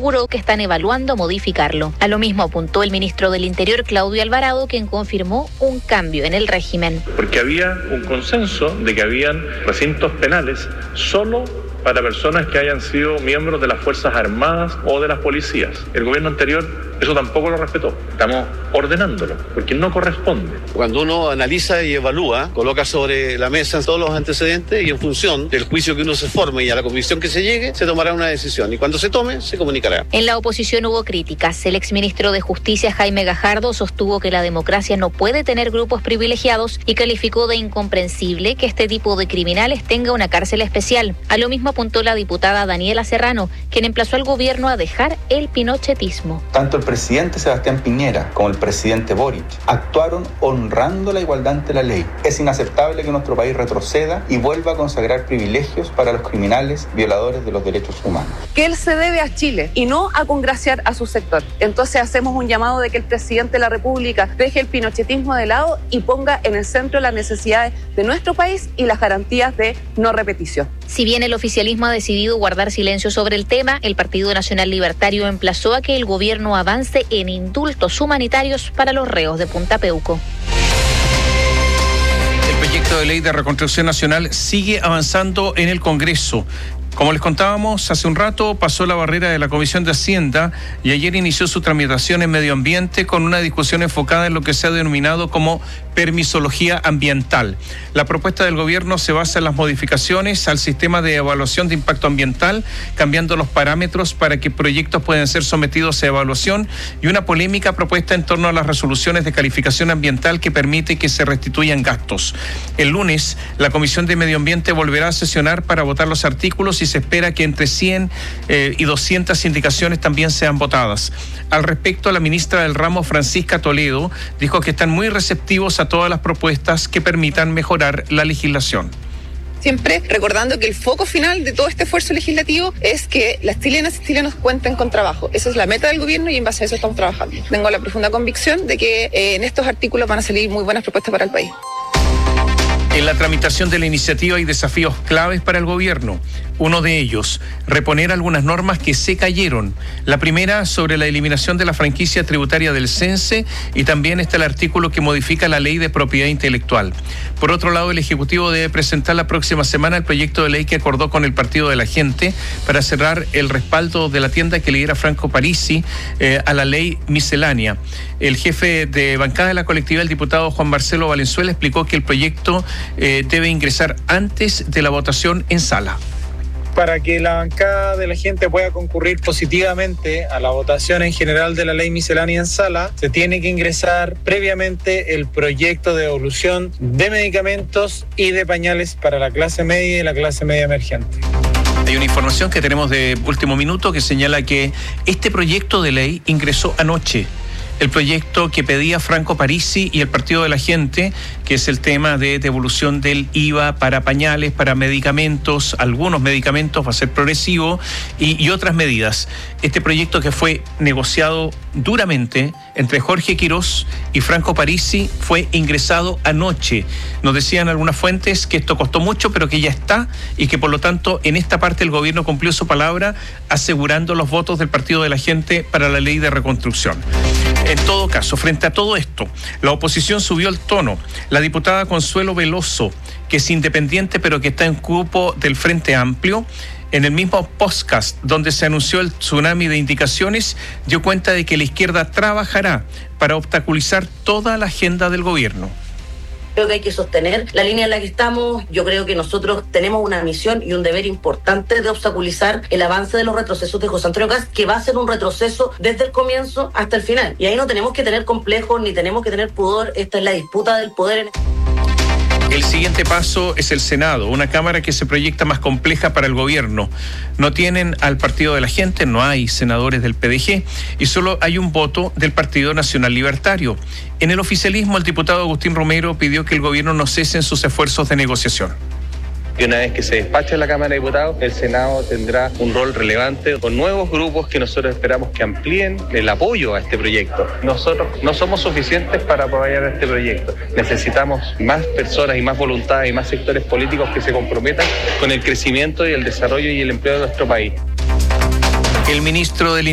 aseguró que están evaluando modificarlo. A lo mismo apuntó el ministro del Interior, Claudio Alvarado, quien confirmó un cambio en el régimen. Porque había un consenso de que habían recintos penales solo para personas que hayan sido miembros de las Fuerzas Armadas o de las policías. El gobierno anterior eso tampoco lo respetó. Estamos ordenándolo, porque no corresponde. Cuando uno analiza y evalúa, coloca sobre la mesa todos los antecedentes y en función del juicio que uno se forme y a la comisión que se llegue, se tomará una decisión. Y cuando se tome, se comunicará. En la oposición hubo críticas. El exministro de Justicia, Jaime Gajardo, sostuvo que la democracia no puede tener grupos privilegiados y calificó de incomprensible que este tipo de criminales tenga una cárcel especial. A lo mismo apuntó la diputada Daniela Serrano, quien emplazó al gobierno a dejar el pinochetismo. Tanto el presidente Sebastián Piñera como el presidente Boric actuaron honrando la igualdad ante la ley. Es inaceptable que nuestro país retroceda y vuelva a consagrar privilegios para los criminales violadores de los derechos humanos. Que él se debe a Chile y no a congraciar a su sector. Entonces hacemos un llamado de que el presidente de la República deje el pinochetismo de lado y ponga en el centro las necesidades de nuestro país y las garantías de no repetición. Si bien el oficialismo ha decidido guardar silencio sobre el tema, el Partido Nacional Libertario emplazó a que el gobierno avance en indultos humanitarios para los reos de Punta Peuco. El proyecto de ley de reconstrucción nacional sigue avanzando en el Congreso. Como les contábamos hace un rato, pasó la barrera de la Comisión de Hacienda y ayer inició su tramitación en Medio Ambiente con una discusión enfocada en lo que se ha denominado como permisología ambiental. La propuesta del gobierno se basa en las modificaciones al sistema de evaluación de impacto ambiental, cambiando los parámetros para que proyectos puedan ser sometidos a evaluación y una polémica propuesta en torno a las resoluciones de calificación ambiental que permite que se restituyan gastos. El lunes, la Comisión de Medio Ambiente volverá a sesionar para votar los artículos y se espera que entre 100 y 200 indicaciones también sean votadas. Al respecto, la ministra del ramo, Francisca Toledo, dijo que están muy receptivos a todas las propuestas que permitan mejorar la legislación. Siempre recordando que el foco final de todo este esfuerzo legislativo es que las chilenas y chilenos cuenten con trabajo. Esa es la meta del gobierno y en base a eso estamos trabajando. Tengo la profunda convicción de que en estos artículos van a salir muy buenas propuestas para el país. En la tramitación de la iniciativa hay desafíos claves para el gobierno. Uno de ellos, reponer algunas normas que se cayeron. La primera, sobre la eliminación de la franquicia tributaria del CENSE, y también está el artículo que modifica la ley de propiedad intelectual. Por otro lado, el Ejecutivo debe presentar la próxima semana el proyecto de ley que acordó con el Partido de la Gente para cerrar el respaldo de la tienda que lidera Franco Parisi a la ley miscelánea. El jefe de bancada de la colectividad, el diputado Juan Marcelo Valenzuela, explicó que el proyecto debe ingresar antes de la votación en sala. Para que la bancada de la gente pueda concurrir positivamente a la votación en general de la ley miscelánea en sala, se tiene que ingresar previamente el proyecto de devolución de medicamentos y de pañales para la clase media y la clase media emergente. Hay una información que tenemos de último minuto que señala que este proyecto de ley ingresó anoche. El proyecto que pedía Franco Parisi y el Partido de la Gente, que es el tema de devolución del IVA para pañales, para medicamentos, algunos medicamentos, va a ser progresivo, y otras medidas. Este proyecto que fue negociado duramente entre Jorge Quirós y Franco Parisi fue ingresado anoche. Nos decían algunas fuentes que esto costó mucho, pero que ya está, y que por lo tanto en esta parte el gobierno cumplió su palabra, asegurando los votos del Partido de la Gente para la ley de reconstrucción. En todo caso, frente a todo esto, la oposición subió el tono. La diputada Consuelo Veloso, que es independiente pero que está en cupo del Frente Amplio, en el mismo podcast donde se anunció el tsunami de indicaciones, dio cuenta de que la izquierda trabajará para obstaculizar toda la agenda del gobierno. Creo que hay que sostener la línea en la que estamos. Yo creo que nosotros tenemos una misión y un deber importante de obstaculizar el avance de los retrocesos de José Antonio Kast, que va a ser un retroceso desde el comienzo hasta el final. Y ahí no tenemos que tener complejos ni tenemos que tener pudor. Esta es la disputa del poder. El siguiente paso es el Senado, una cámara que se proyecta más compleja para el gobierno. No tienen al Partido de la Gente, no hay senadores del PDG y solo hay un voto del Partido Nacional Libertario. En el oficialismo, el diputado Agustín Romero pidió que el gobierno no cese en sus esfuerzos de negociación. Y una vez que se despache en la Cámara de Diputados, el Senado tendrá un rol relevante con nuevos grupos que nosotros esperamos que amplíen el apoyo a este proyecto. Nosotros no somos suficientes para apoyar a este proyecto. Necesitamos más personas y más voluntad y más sectores políticos que se comprometan con el crecimiento y el desarrollo y el empleo de nuestro país. El ministro del